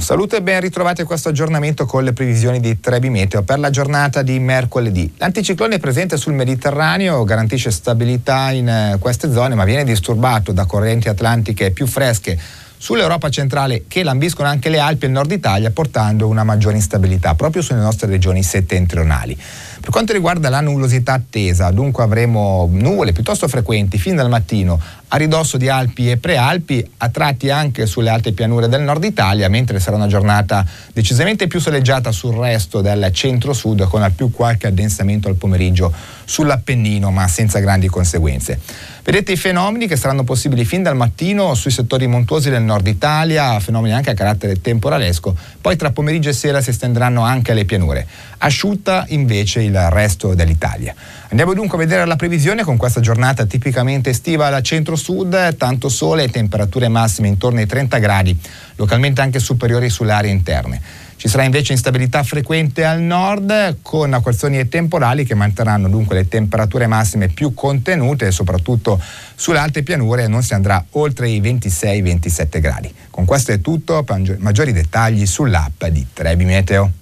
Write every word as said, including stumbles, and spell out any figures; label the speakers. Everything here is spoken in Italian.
Speaker 1: Un saluto e ben ritrovati a questo aggiornamento con le previsioni di Trebi Meteo per la giornata di mercoledì. L'anticiclone è presente sul Mediterraneo, garantisce stabilità in queste zone, ma viene disturbato da correnti atlantiche più fresche sull'Europa centrale che lambiscono anche le Alpi e il nord Italia, portando una maggiore instabilità proprio sulle nostre regioni settentrionali. Per quanto riguarda la nuvolosità attesa, dunque avremo nuvole piuttosto frequenti fin dal mattino a ridosso di Alpi e Prealpi, a tratti anche sulle alte pianure del nord Italia, mentre sarà una giornata decisamente più soleggiata sul resto del centro-sud, con al più qualche addensamento al pomeriggio sull'Appennino, ma senza grandi conseguenze. Vedete i fenomeni che saranno possibili fin dal mattino sui settori montuosi del nord Italia, fenomeni anche a carattere temporalesco, poi tra pomeriggio e sera si estenderanno anche alle pianure. Asciutta invece il resto dell'Italia. Andiamo dunque a vedere la previsione con questa giornata tipicamente estiva al centro-sud, tanto sole e temperature massime intorno ai trenta gradi, localmente anche superiori sulle aree interne. Ci sarà invece instabilità frequente al nord con acquazzoni e temporali che manterranno dunque le temperature massime più contenute e soprattutto sulle alte pianure non si andrà oltre i ventisei ventisette gradi. Con questo è tutto, maggiori dettagli sull'app di Trebi Meteo.